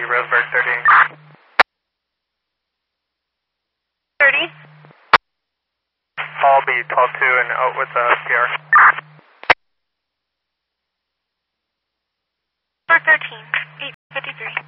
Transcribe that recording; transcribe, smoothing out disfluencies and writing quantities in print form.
Roseburg 13. 30. I'll be 12-2 and out with PR. 413, 853.